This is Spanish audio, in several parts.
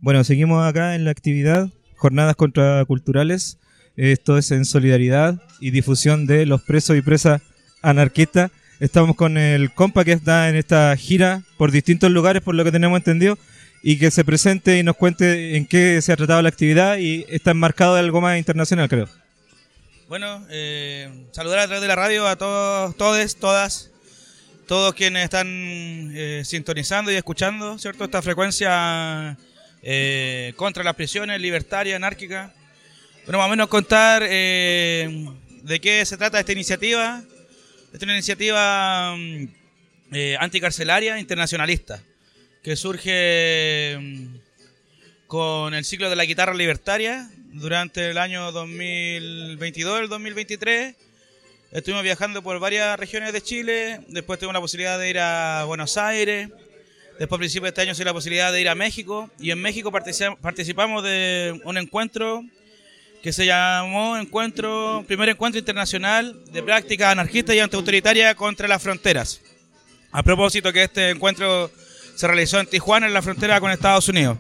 Bueno, seguimos acá en la actividad, jornadas contraculturales. Esto es en solidaridad y difusión de los presos y presas anarquistas. Estamos con el compa que está en esta gira por distintos lugares, por lo que tenemos entendido, y que se presente y nos cuente en qué se ha tratado la actividad y está enmarcado de algo más internacional, creo. Bueno, saludar a través de la radio a todos, todos quienes están sintonizando y escuchando, ¿cierto? Esta frecuencia contra las prisiones, libertaria, anárquica. Bueno, más o menos contar de qué se trata esta iniciativa. Esta es una iniciativa anticarcelaria internacionalista que surge con el ciclo de la guitarra libertaria durante el año 2022, el 2023. Estuvimos viajando por varias regiones de Chile, después tuvimos la posibilidad de ir a Buenos Aires, después a principios de este año tuve la posibilidad de ir a México, y en México participamos de un encuentro que se llamó Primer Encuentro Internacional de Prácticas Anarquistas y Antiautoritarias contra las Fronteras. A propósito que este encuentro se realizó en Tijuana, en la frontera con Estados Unidos.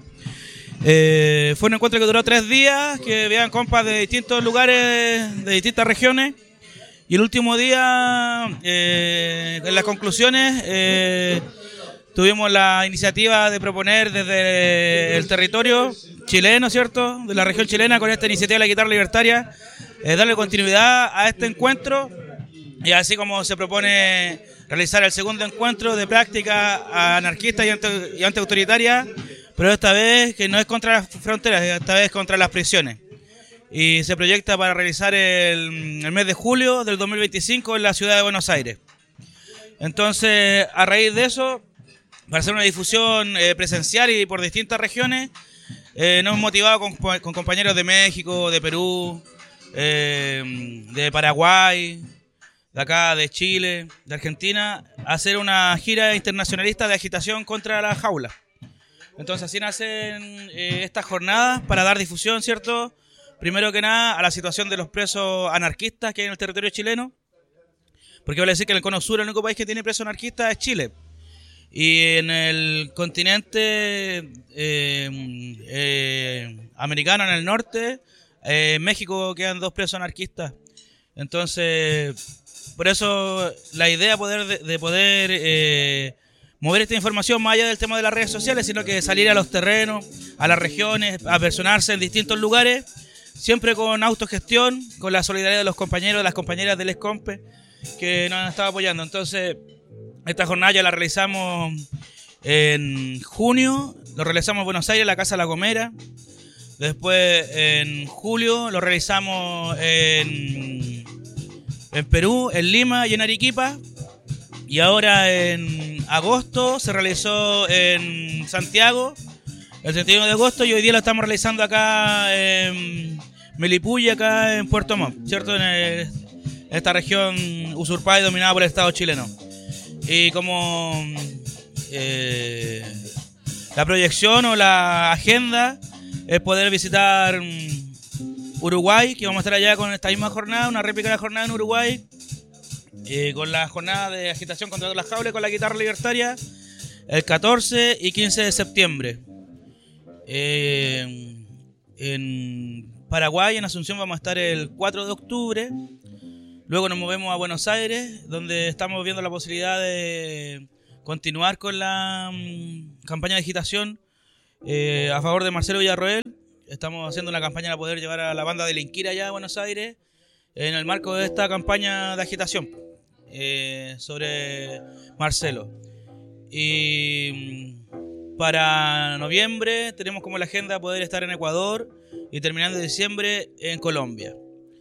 Fue un encuentro que duró 3 días, que veían compas de distintos lugares, de distintas regiones. Y el último día, en las conclusiones, tuvimos la iniciativa de proponer desde el territorio chileno, ¿cierto?, de la región chilena, con esta iniciativa de la guitarra libertaria, darle continuidad a este encuentro, y así como se propone realizar el segundo encuentro de práctica anarquista y antiautoritaria, pero esta vez que no es contra las fronteras, esta vez contra las prisiones. Y se proyecta para realizar el mes de julio del 2025 en la ciudad de Buenos Aires. Entonces, a raíz de eso, para hacer una difusión presencial y por distintas regiones, nos hemos motivado con compañeros de México, de Perú, de Paraguay, de acá, de Chile, de Argentina, a hacer una gira internacionalista de agitación contra la jaula. Entonces así nacen estas jornadas para dar difusión, ¿cierto?, primero que nada a la situación de los presos anarquistas que hay en el territorio chileno, porque vale decir que en el cono sur el único país que tiene presos anarquistas es Chile. Y en el continente americano, en el norte, México, quedan 2 presos anarquistas. Entonces, por eso la idea de poder mover esta información más allá del tema de las redes sociales, sino que salir a los terrenos, a las regiones, a personarse en distintos lugares, siempre con autogestión, con la solidaridad de los compañeros, de las compañeras del ESCOMPE que nos han estado apoyando. Entonces, esta jornada ya la realizamos en junio, lo realizamos en Buenos Aires, en la Casa La Gomera. Después, en julio, lo realizamos en Perú, en Lima y en Arequipa. Y ahora en agosto se realizó en Santiago, el 31 de agosto, y hoy día lo estamos realizando acá en Melipilla, acá en Puerto Montt, ¿cierto? En esta región usurpada y dominada por el Estado chileno. Y como la proyección o la agenda es poder visitar Uruguay, que vamos a estar allá con esta misma jornada, una réplica de la jornada en Uruguay, con la jornada de agitación contra las jaulas con la guitarra libertaria, el 14 y 15 de septiembre. En Paraguay, en Asunción, vamos a estar el 4 de octubre. Luego nos movemos a Buenos Aires, donde estamos viendo la posibilidad de continuar con la campaña de agitación a favor de Marcelo Villarroel. Estamos haciendo una campaña para poder llevar a la banda de Lenquira allá a Buenos Aires en el marco de esta campaña de agitación sobre Marcelo. Y para noviembre tenemos como la agenda poder estar en Ecuador y terminando diciembre en Colombia.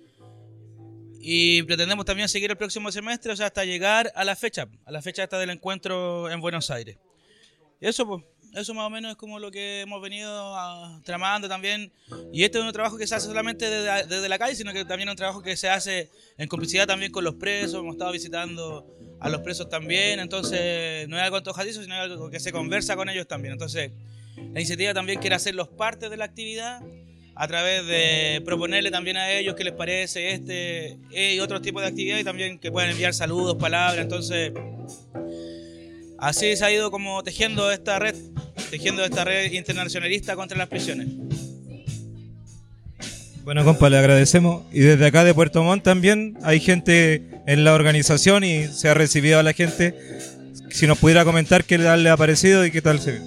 Y pretendemos también seguir el próximo semestre, o sea, hasta llegar a la fecha esta del encuentro en Buenos Aires. Y eso, pues, eso más o menos es como lo que hemos venido tramando también. Y este es un trabajo que se hace solamente desde la calle, sino que también es un trabajo que se hace en complicidad también con los presos. Hemos estado visitando a los presos también, entonces no es algo antojadizo, sino algo que se conversa con ellos también. Entonces, la iniciativa también quiere hacerlos parte de la actividad, a través de proponerle también a ellos qué les parece y otros tipos de actividades, y también que puedan enviar saludos, palabras. Entonces, así se ha ido como tejiendo esta red. tejiendo esta red internacionalista contra las prisiones. Bueno, compa, le agradecemos. Y desde acá de Puerto Montt también hay gente en la organización y se ha recibido a la gente. Si nos pudiera comentar qué tal le ha parecido y qué tal se ve.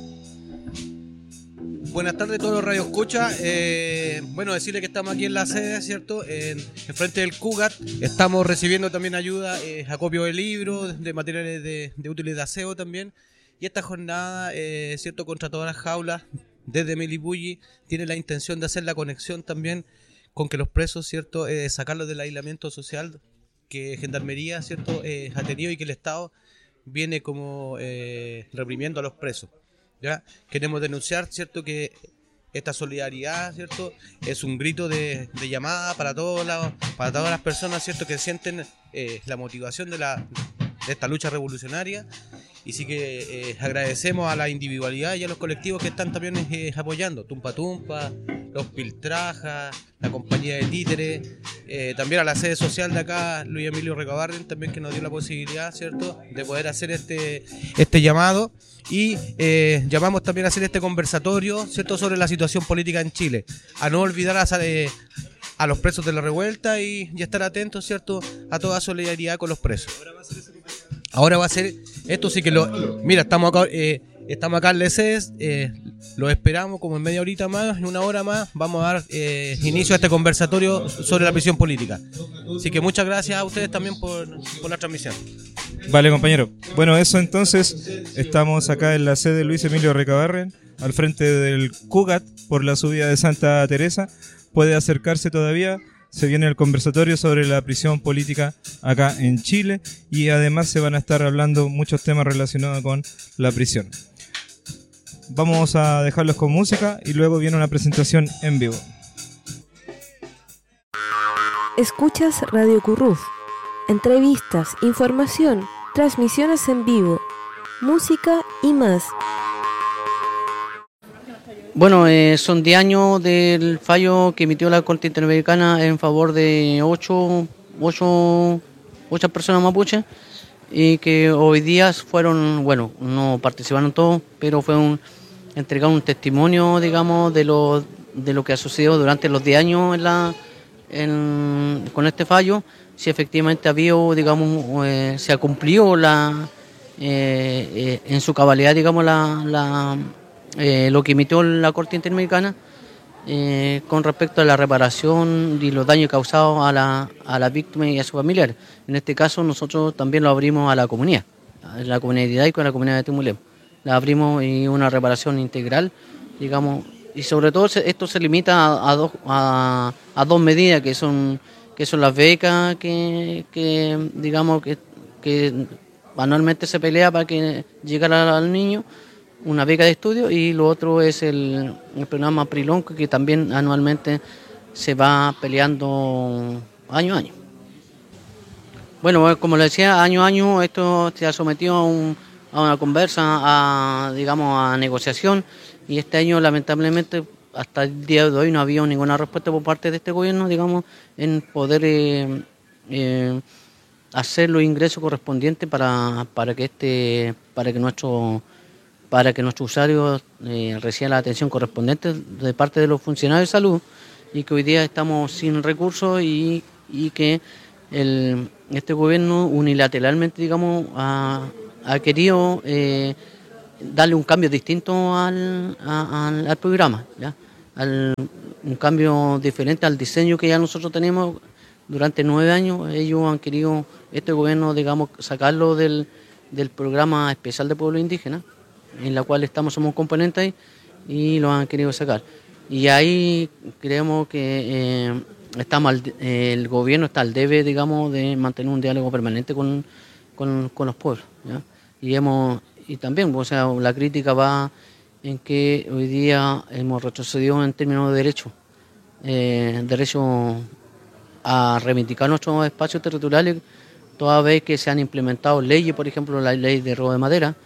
Buenas tardes a todos los radioescuchas. Bueno, decirle que estamos aquí en la sede, ¿cierto? En frente del CUGAT. Estamos recibiendo también ayuda, acopio de libros, de materiales de útiles de aseo también. Y esta jornada, ¿cierto? Contra todas las jaulas, desde Melipulli, tiene la intención de hacer la conexión también con que los presos, ¿cierto? Sacarlos del aislamiento social que Gendarmería, ¿cierto? Ha tenido y que el Estado viene como reprimiendo a los presos. ¿Ya? Queremos denunciar, ¿cierto?, que esta solidaridad, ¿cierto?, es un grito de llamada para todas las personas, ¿cierto?, que sienten la motivación de esta lucha revolucionaria. Y sí que agradecemos a la individualidad y a los colectivos que están también apoyando, Tumpa Tumpa, los Piltrajas, la compañía de Títere, también a la sede social de acá, Luis Emilio Recabarren, también, que nos dio la posibilidad, ¿cierto?, de poder hacer este llamado. Y llamamos también a hacer este conversatorio, ¿cierto?, sobre la situación política en Chile, a no olvidar a los presos de la revuelta y estar atentos, ¿cierto?, a toda solidaridad con los presos. Ahora va a ser, esto sí que mira, estamos acá en Leces, lo esperamos como en media horita más, en una hora más, vamos a dar inicio a este conversatorio sobre la prisión política. Así que muchas gracias a ustedes también por la transmisión. Vale, compañero. Bueno, eso entonces, estamos acá en la sede de Luis Emilio Recabarren, al frente del CUGAT, por la subida de Santa Teresa. Puede acercarse todavía. Se viene el conversatorio sobre la prisión política acá en Chile y además se van a estar hablando muchos temas relacionados con la prisión. Vamos a dejarlos con música y luego viene una presentación en vivo. Escuchas Radio Curruf. Entrevistas, información, transmisiones en vivo, música y más. Bueno, son 10 años del fallo que emitió la Corte Interamericana en favor de 8 personas mapuches, y que hoy día fueron, bueno, no participaron todos, pero entregaron un testimonio, digamos, de lo que ha sucedido durante los 10 años con este fallo, si efectivamente se ha cumplido en su cabalidad, digamos, lo que emitió la Corte Interamericana con respecto a la reparación y los daños causados a la víctima y a sus familiares. En este caso nosotros también lo abrimos a la comunidad y con la comunidad de Timulem. La abrimos y una reparación integral, digamos, y sobre todo esto se limita a dos medidas que son las becas que digamos que anualmente se pelea para que llegara al niño, una beca de estudio, y lo otro es el programa Prilón, que también anualmente se va peleando año a año. Bueno, como le decía, año a año esto se ha sometido a una conversa, a negociación, y este año lamentablemente hasta el día de hoy no había ninguna respuesta por parte de este gobierno, digamos, en poder hacer los ingresos correspondientes para que nuestros usuarios reciban la atención correspondiente de parte de los funcionarios de salud, y que hoy día estamos sin recursos y que este gobierno unilateralmente, digamos, ha querido darle un cambio distinto al programa, ¿ya? Un cambio diferente al diseño que ya nosotros tenemos durante 9 años. Ellos han querido, este gobierno, digamos, sacarlo del programa especial de pueblos indígenas, en la cual somos componentes ahí, y lo han querido sacar. Y ahí creemos que el gobierno está al debe, digamos, de mantener un diálogo permanente con los pueblos, ¿ya? Y también, o sea, la crítica va en que hoy día hemos retrocedido en términos de derecho a reivindicar nuestros espacios territoriales, toda vez que se han implementado leyes, por ejemplo, la ley de robo de madera,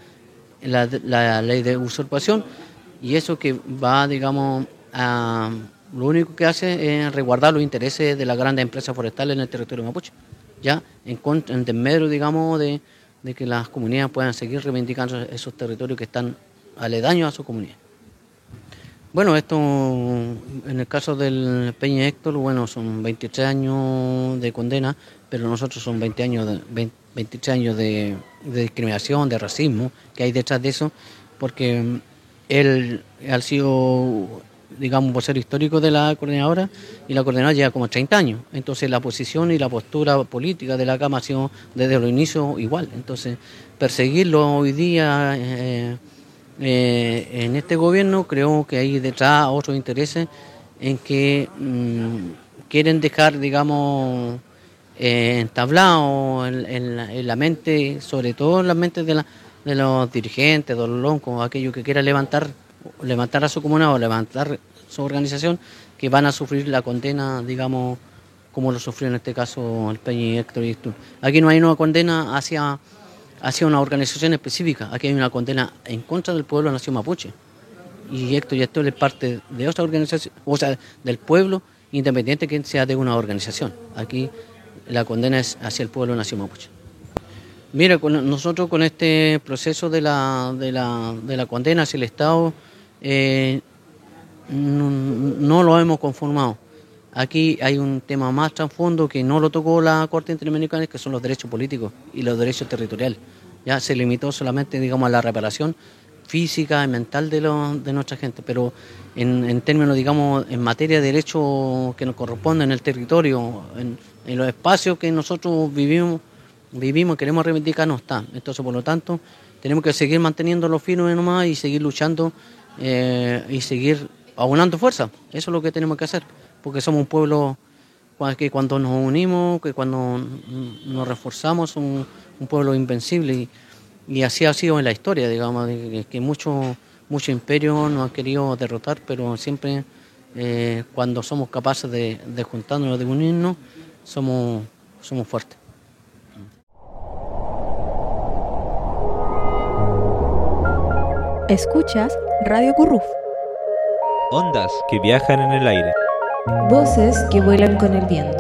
la ley de usurpación, y eso que va, digamos, lo único que hace es resguardar los intereses de las grandes empresas forestales en el territorio mapuche, ya en desmedro, digamos, de que las comunidades puedan seguir reivindicando esos territorios que están aledaños a su comunidad. Bueno, esto en el caso del Peña Héctor, bueno, son 23 años de condena, pero nosotros son 23 años de discriminación, de racismo que hay detrás de eso, porque él ha sido, digamos, vocero histórico de la coordinadora, y la coordinadora lleva como 30 años. Entonces la posición y la postura política de la Cama ha sido desde los inicios igual. Entonces perseguirlo hoy día en este gobierno, creo que hay detrás otros intereses en que quieren dejar, digamos, entablado en la mente, sobre todo en la mente de los dirigentes, de los loncos, aquellos que quieran levantar a su comuna o levantar su organización, que van a sufrir la condena, digamos, como lo sufrió en este caso el Peña y Héctor y Héctor. Aquí no hay una condena hacia una organización específica, aquí hay una condena en contra del pueblo nación mapuche. Y Héctor y Héctor es parte de otra organización, o sea, del pueblo, independiente que sea de una organización. Aquí la condena es hacia el pueblo nación mapuche. Mira, nosotros con este proceso de la condena hacia el Estado, no lo hemos conformado. Aquí hay un tema más trasfondo que no lo tocó la Corte Interamericana, que son los derechos políticos y los derechos territoriales. Ya se limitó solamente, digamos, a la reparación física y mental de nuestra gente, pero en términos, digamos, en materia de derechos que nos corresponden en el territorio, en los espacios que nosotros vivimos, queremos reivindicar, no está. Entonces, por lo tanto, tenemos que seguir manteniéndolo firme nomás y seguir luchando y seguir aunando fuerza. Eso es lo que tenemos que hacer, porque somos un pueblo que cuando nos unimos, que cuando nos reforzamos, somos un pueblo invencible, y así ha sido en la historia, digamos, que muchos imperios nos han querido derrotar, pero siempre cuando somos capaces de juntarnos, de unirnos, somos fuertes. Escuchas Radio Curruf. Ondas que viajan en el aire. Voces que vuelan con el viento.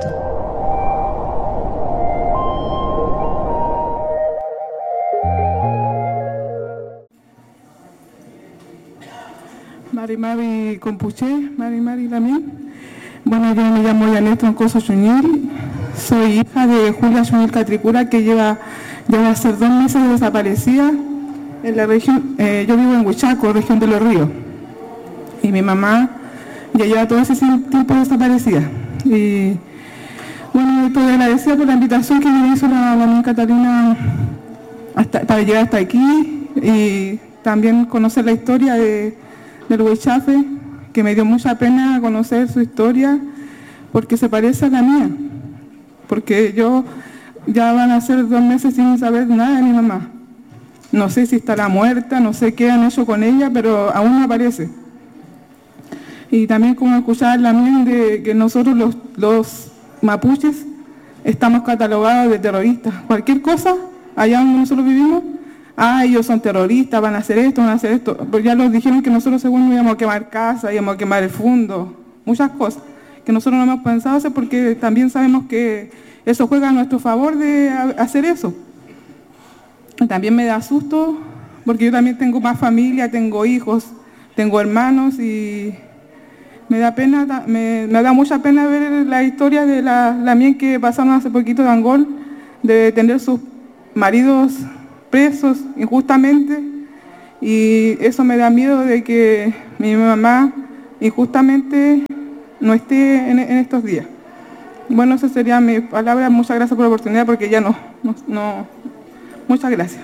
Mari Compuché, Mari también. Bueno, yo me llamo Janet Troncoso Chuñil, soy hija de Julia Chuñil Catricura, que lleva a ser 2 meses desaparecida en la región. Yo vivo en Huichaco, región de Los Ríos, y mi mamá ya lleva todo ese tiempo desaparecida. Y bueno, estoy agradecida por la invitación que me hizo la amiga Catalina para llegar hasta aquí, y también conocer la historia del Huichafe, que me dio mucha pena conocer su historia, porque se parece a la mía, porque yo ya van a ser 2 meses sin saber nada de mi mamá. No sé si estará muerta, no sé qué han hecho con ella, pero aún no aparece. Y también como escuchar la mía de que nosotros los mapuches estamos catalogados de terroristas. Cualquier cosa, allá donde nosotros vivimos, ellos son terroristas, van a hacer esto, Pues ya nos dijeron que nosotros según íbamos a quemar casas, íbamos a quemar el fundo, muchas cosas que nosotros no hemos pensado hacer, porque también sabemos que eso juega a nuestro favor de hacer eso. También me da susto, porque yo también tengo más familia, tengo hijos, tengo hermanos, y me da pena, me da mucha pena ver la historia de la mía que pasaron hace poquito de Angol, de tener sus maridos presos injustamente, y eso me da miedo de que mi mamá injustamente no esté en estos días. Bueno, esa sería mi palabra. Muchas gracias por la oportunidad, porque ya no. Muchas gracias.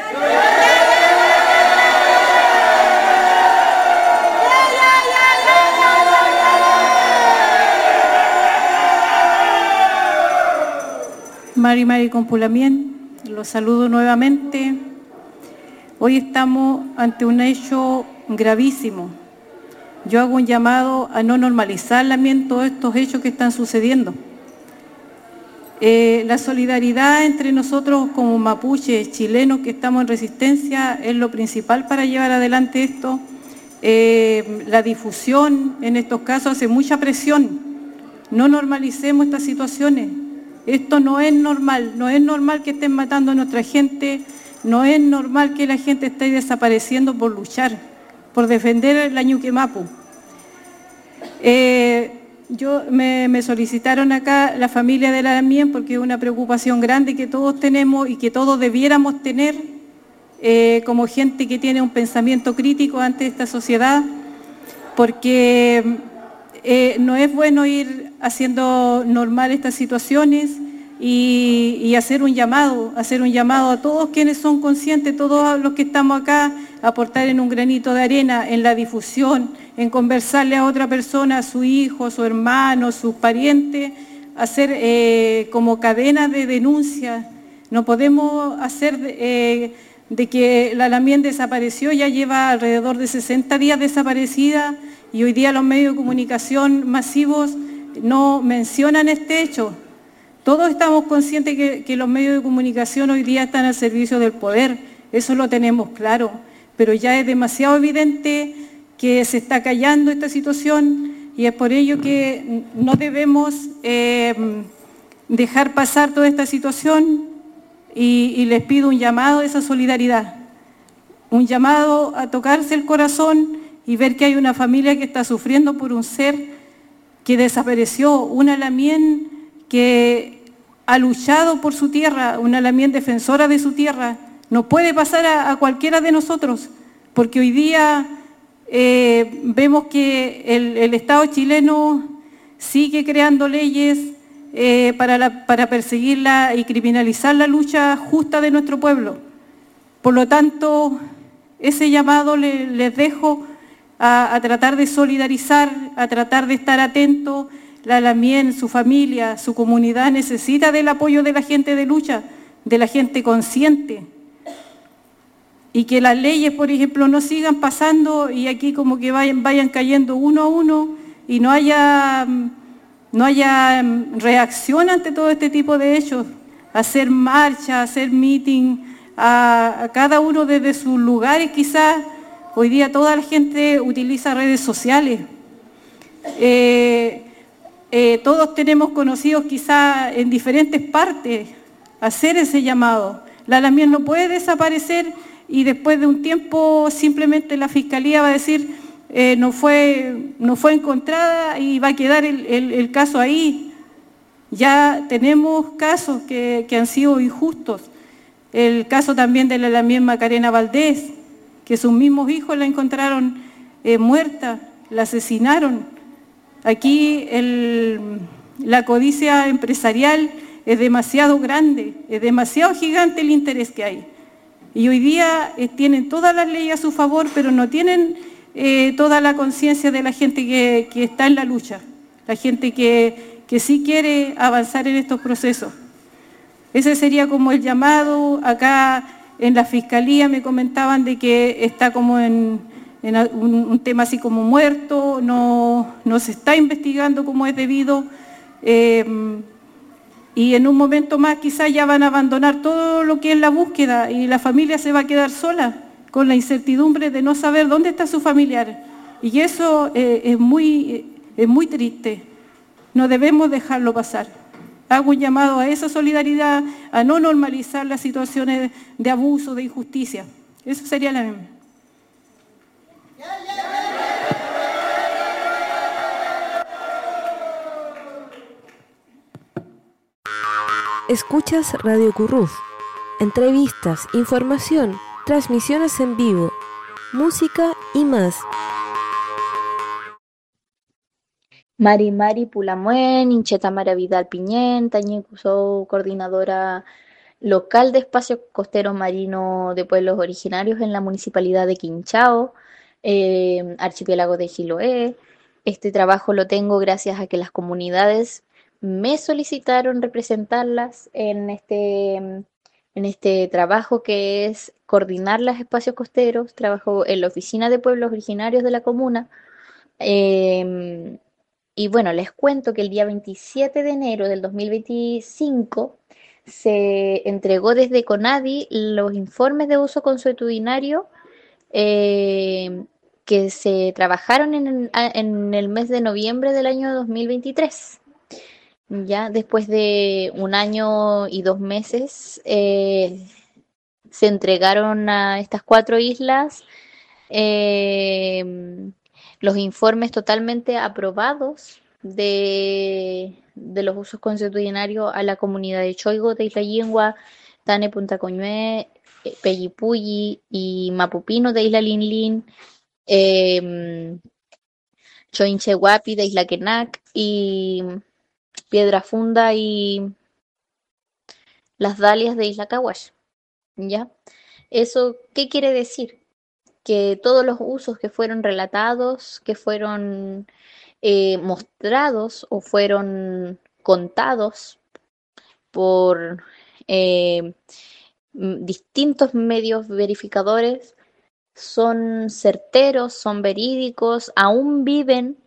Mari Compulamien, los saludo nuevamente. Hoy estamos ante un hecho gravísimo. Yo hago un llamado a no normalizar todos estos hechos que están sucediendo. La solidaridad entre nosotros como mapuches chilenos que estamos en resistencia es lo principal para llevar adelante esto. La difusión en estos casos hace mucha presión. No normalicemos estas situaciones. Esto no es normal que estén matando a nuestra gente, No es normal que la gente esté desapareciendo por luchar, por defender el Ñuquemapu. Me solicitaron acá la familia de la Lamien porque es una preocupación grande que todos tenemos y que todos debiéramos tener como gente que tiene un pensamiento crítico ante esta sociedad, porque no es bueno ir haciendo normal estas situaciones y hacer un llamado a todos quienes son conscientes, todos los que estamos acá, aportar en un granito de arena, en la difusión, en conversarle a otra persona, a su hijo, a su hermano, a sus parientes, hacer como cadenas de denuncia. No podemos hacer de que la Lamien desapareció, ya lleva alrededor de 60 días desaparecida y hoy día los medios de comunicación masivos no mencionan este hecho. Todos estamos conscientes que los medios de comunicación hoy día están al servicio del poder, eso lo tenemos claro, pero ya es demasiado evidente que se está callando esta situación y es por ello que no debemos dejar pasar toda esta situación y les pido un llamado a esa solidaridad, un llamado a tocarse el corazón y ver que hay una familia que está sufriendo por un ser que desapareció, una Lamien que ha luchado por su tierra, una Lamien defensora de su tierra. No puede pasar a cualquiera de nosotros, porque hoy día vemos que el Estado chileno sigue creando leyes para perseguirla y criminalizar la lucha justa de nuestro pueblo. Por lo tanto, ese llamado les dejo a tratar de solidarizar, a tratar de estar atentos. La Lamien, su familia, su comunidad necesita del apoyo de la gente de lucha, de la gente consciente. Y que las leyes, por ejemplo, no sigan pasando y aquí como que vayan cayendo uno a uno y no haya reacción ante todo este tipo de hechos. Hacer marcha, hacer meeting, a cada uno desde sus lugares quizás. Hoy día toda la gente utiliza redes sociales. Todos tenemos conocidos quizá en diferentes partes, hacer ese llamado. La Lamien no puede desaparecer y después de un tiempo simplemente la Fiscalía va a decir no fue encontrada y va a quedar el caso ahí. Ya tenemos casos que han sido injustos. El caso también de la Lamien Macarena Valdés, que sus mismos hijos la encontraron muerta, la asesinaron. Aquí la codicia empresarial es demasiado grande, es demasiado gigante el interés que hay. Y hoy día tienen todas las leyes a su favor, pero no tienen toda la conciencia de la gente que está en la lucha, la gente que sí quiere avanzar en estos procesos. Ese sería como el llamado. Acá en la Fiscalía me comentaban de que está como en un tema así como muerto, no se está investigando como es debido, y en un momento más quizás ya van a abandonar todo lo que es la búsqueda y la familia se va a quedar sola con la incertidumbre de no saber dónde está su familiar. Y eso es muy triste, no debemos dejarlo pasar. Hago un llamado a esa solidaridad, a no normalizar las situaciones de abuso, de injusticia. Eso sería la misma. Escuchas Radio Curruf. Entrevistas, información, transmisiones en vivo, música y más. Mari Pulamuen, Incheta Mara Vidal Piñenta, soy coordinadora local de espacios costeros marinos de pueblos originarios en la municipalidad de Quinchao, archipiélago de Chiloé. Este trabajo lo tengo gracias a que las comunidades me solicitaron representarlas en este trabajo que es coordinar los espacios costeros. Trabajo en la oficina de pueblos originarios de la comuna. Y bueno, les cuento que el día 27 de enero del 2025 se entregó desde CONADI los informes de uso consuetudinario que se trabajaron en el mes de noviembre del año 2023. Ya después de un año y 2 meses se entregaron a estas 4 islas los informes totalmente aprobados de los usos consuetudinarios a la comunidad de Choigo, de Isla Yingua, Tane, Punta Coñué, Pellipulli y Mapupino de Isla Linlin, Choinchehuapi de Isla Quenac y Piedra Funda y las Dalias de Isla Caguas. ¿Ya? ¿Eso qué quiere decir? Que todos los usos que fueron relatados, que fueron mostrados o fueron contados por distintos medios verificadores son certeros, son verídicos, aún viven,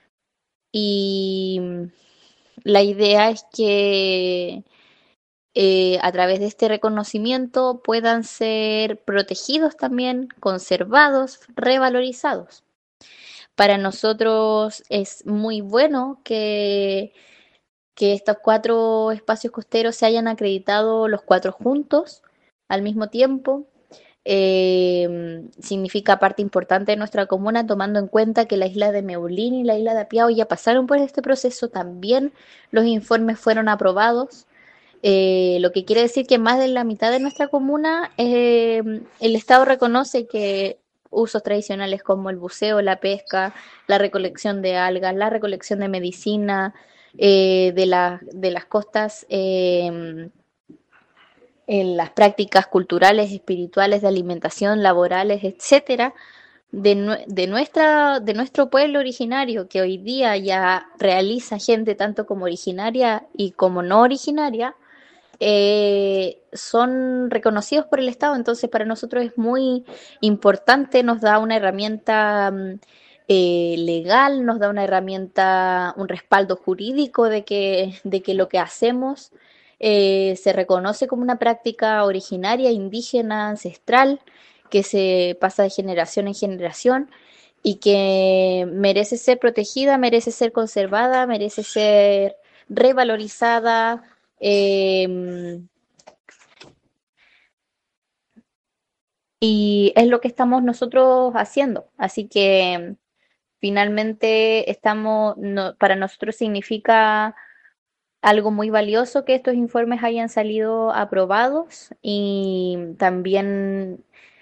y la idea es que a través de este reconocimiento puedan ser protegidos también, conservados, revalorizados. Para nosotros es muy bueno que estos 4 espacios costeros se hayan acreditado los 4 juntos al mismo tiempo. Significa parte importante de nuestra comuna, tomando en cuenta que la isla de Meulín y la isla de Apiao ya pasaron por este proceso, también los informes fueron aprobados. Lo que quiere decir que más de la mitad de nuestra comuna, el Estado reconoce que usos tradicionales como el buceo, la pesca, la recolección de algas, la recolección de medicina de las costas, en las prácticas culturales, espirituales, de alimentación, laborales, etcétera, de nuestro pueblo originario, que hoy día ya realiza gente tanto como originaria y como no originaria, son reconocidos por el Estado. Entonces para nosotros es muy importante, nos da una herramienta legal, nos da una herramienta, un respaldo jurídico de que lo que hacemos se reconoce como una práctica originaria, indígena, ancestral, que se pasa de generación en generación y que merece ser protegida, merece ser conservada, merece ser revalorizada. Y es lo que estamos nosotros haciendo. Así que finalmente para nosotros significa algo muy valioso que estos informes hayan salido aprobados, y también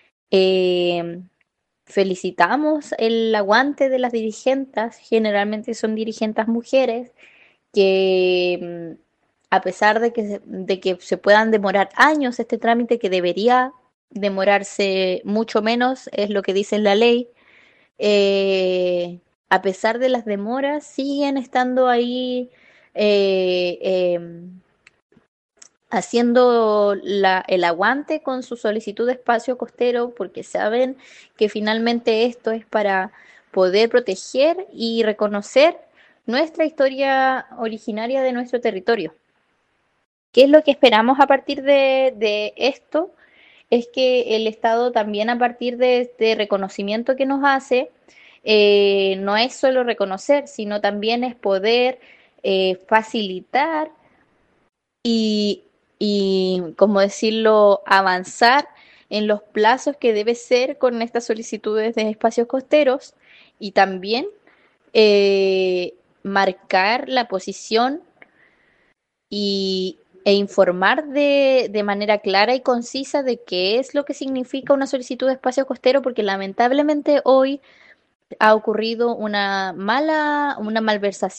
felicitamos el aguante de las dirigentes, generalmente son dirigentes mujeres, que a pesar de que se puedan demorar años este trámite, que debería demorarse mucho menos, es lo que dice la ley, a pesar de las demoras, siguen estando ahí haciendo el aguante con su solicitud de espacio costero, porque saben que finalmente esto es para poder proteger y reconocer nuestra historia originaria de nuestro territorio. ¿Qué es lo que esperamos a partir de esto? Es que el Estado también, a partir de este reconocimiento que nos hace, no es solo reconocer, sino también es poder facilitar y, ¿cómo decirlo?, avanzar en los plazos que debe ser con estas solicitudes de espacios costeros, y también marcar la posición e informar de manera clara y concisa de qué es lo que significa una solicitud de espacio costero, porque lamentablemente hoy ha ocurrido una malversación